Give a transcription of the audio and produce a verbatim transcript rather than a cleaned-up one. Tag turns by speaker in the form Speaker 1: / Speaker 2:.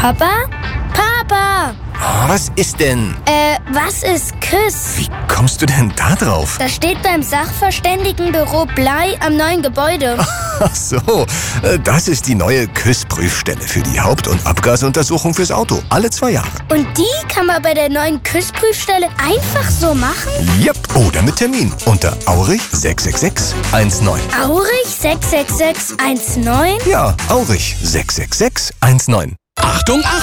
Speaker 1: Papa? Papa!
Speaker 2: Oh, was ist denn?
Speaker 1: Äh, was ist Küss?
Speaker 2: Wie kommst du denn da drauf?
Speaker 1: Das steht beim Sachverständigenbüro Blei am neuen Gebäude.
Speaker 2: Ach so, das ist die neue Küss-Prüfstelle für die Haupt- und Abgasuntersuchung fürs Auto. Alle zwei Jahre.
Speaker 1: Und die kann man bei der neuen Küss-Prüfstelle einfach so machen?
Speaker 2: Yep, oder mit Termin unter Aurich sechs sechs sechs eins neun.
Speaker 1: Aurich sechs sechs sechs eins neun?
Speaker 2: Ja, Aurich sechs sechs sechs eins neun.
Speaker 3: Achtung, Achtung!